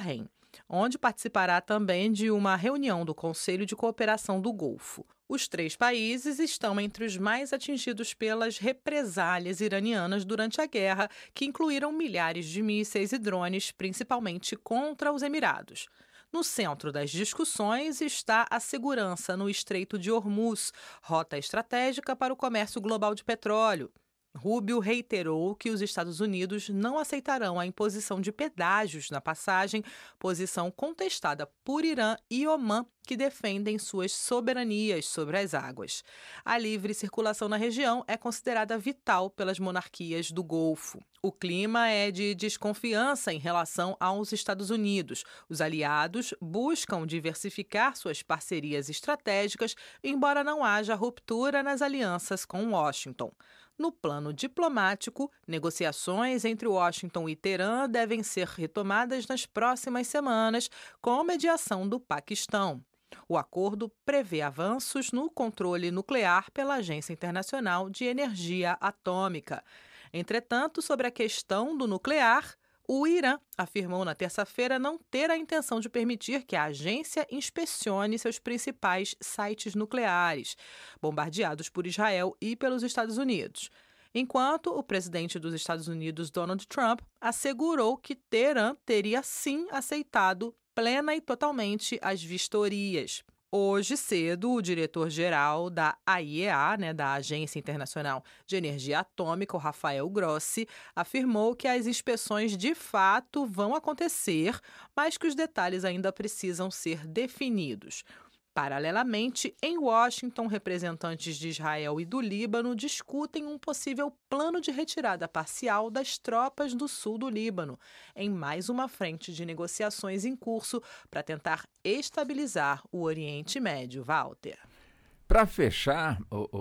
Bahrein, onde participará também de uma reunião do Conselho de Cooperação do Golfo. Os 3 países estão entre os mais atingidos pelas represálias iranianas durante a guerra, que incluíram milhares de mísseis e drones, principalmente contra os Emirados. No centro das discussões está a segurança no Estreito de Hormuz, rota estratégica para o comércio global de petróleo. Rubio reiterou que os Estados Unidos não aceitarão a imposição de pedágios na passagem, posição contestada por Irã e Omã, que defendem suas soberanias sobre as águas. A livre circulação na região é considerada vital pelas monarquias do Golfo. O clima é de desconfiança em relação aos Estados Unidos. Os aliados buscam diversificar suas parcerias estratégicas, embora não haja ruptura nas alianças com Washington. No plano diplomático, negociações entre Washington e Teherã devem ser retomadas nas próximas semanas, com mediação do Paquistão. O acordo prevê avanços no controle nuclear pela Agência Internacional de Energia Atômica. Entretanto, sobre a questão do nuclear, o Irã afirmou na terça-feira não ter a intenção de permitir que a agência inspecione seus principais sites nucleares, bombardeados por Israel e pelos Estados Unidos. Enquanto o presidente dos Estados Unidos, Donald Trump, assegurou que Teherã teria sim aceitado plena e totalmente as vistorias. Hoje cedo, o diretor-geral da AIEA, da Agência Internacional de Energia Atômica, o Rafael Grossi, afirmou que as inspeções de fato vão acontecer, mas que os detalhes ainda precisam ser definidos. Paralelamente, em Washington, representantes de Israel e do Líbano discutem um possível plano de retirada parcial das tropas do sul do Líbano, em mais uma frente de negociações em curso para tentar estabilizar o Oriente Médio. Walter. Para fechar,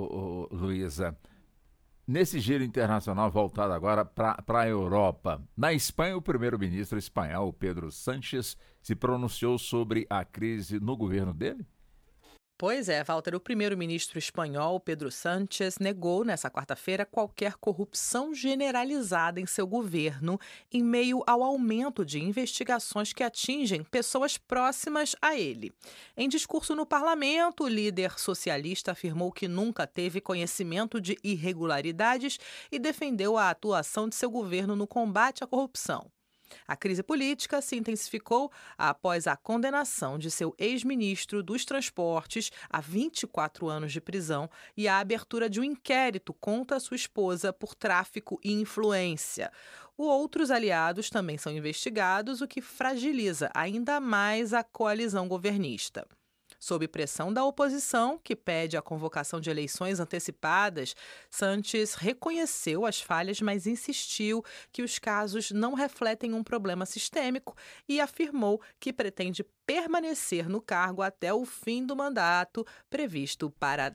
Luísa, nesse giro internacional voltado agora para a Europa, na Espanha, o primeiro-ministro espanhol, Pedro Sánchez, se pronunciou sobre a crise no governo dele? Pois é, Walter, o primeiro-ministro espanhol, Pedro Sánchez, negou nessa quarta-feira qualquer corrupção generalizada em seu governo, em meio ao aumento de investigações que atingem pessoas próximas a ele. Em discurso no parlamento, o líder socialista afirmou que nunca teve conhecimento de irregularidades e defendeu a atuação de seu governo no combate à corrupção. A crise política se intensificou após a condenação de seu ex-ministro dos Transportes a 24 anos de prisão e a abertura de um inquérito contra sua esposa por tráfico e influência. Outros aliados também são investigados, o que fragiliza ainda mais a coalizão governista. Sob pressão da oposição, que pede a convocação de eleições antecipadas, Sánchez reconheceu as falhas, mas insistiu que os casos não refletem um problema sistêmico e afirmou que pretende permanecer no cargo até o fim do mandato, previsto para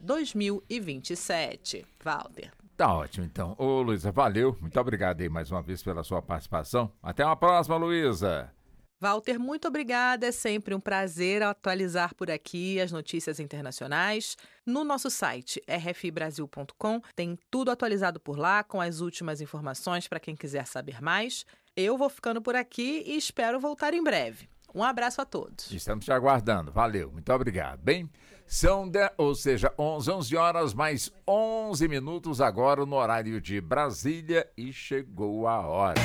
2027. Walter. Tá ótimo, então. Ô, Luísa, valeu. Muito obrigado aí mais uma vez pela sua participação. Até uma próxima, Luísa. Walter, muito obrigada. É sempre um prazer atualizar por aqui as notícias internacionais. No nosso site, rfibrasil.com, tem tudo atualizado por lá, com as últimas informações para quem quiser saber mais. Eu vou ficando por aqui e espero voltar em breve. Um abraço a todos. Estamos te aguardando. Valeu, muito obrigado. Bem, são 11 horas mais 11 minutos agora no horário de Brasília e chegou a hora.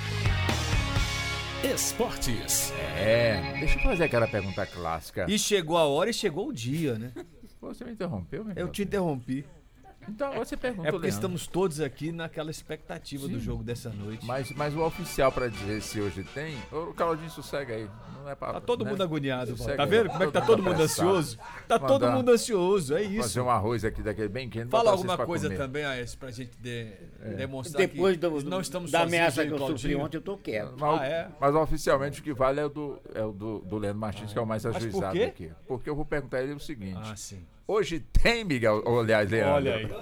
Esportes. Deixa eu fazer aquela pergunta clássica. E chegou a hora e chegou o dia, né? Você me interrompeu, meu Eu te interrompi. Então você perguntou, É porque Leandro. estamos todos aqui naquela expectativa do jogo dessa noite. Mas o oficial pra dizer se hoje tem, o Claudinho sossega aí. Não é pra, Tá todo mundo agoniado, Sossega tá aí. vendo como é que tá todo mundo apressado. ansioso? Tá todo mundo ansioso, é isso. Fazer um arroz aqui daquele bem quente. Fala botar alguma vocês pra coisa comer. também, Aécio, pra gente demonstrar Depois que não estamos da sozinhos, ameaça hein, que eu sofri Claudinho? ontem, eu tô quieto. Mas oficialmente o que vale é o do Leandro Martins, que é o mais por ajuizado quê? aqui. Porque eu vou perguntar a ele o seguinte. Ah, sim. Hoje tem, Miguel, aliás, Leandro. Olha aí.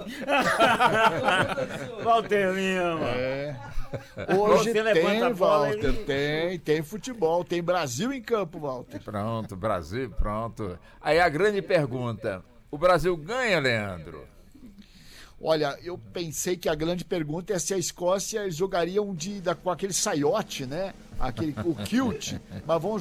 Walter Lima. Hoje Você levanta tem, a bola Walter, tem futebol, tem Brasil em campo, Walter. Pronto, Brasil, pronto. Aí a grande pergunta, o Brasil ganha, Leandro? Olha, eu pensei que a grande pergunta é se a Escócia jogaria com aquele saiote, né? O kilt, mas vão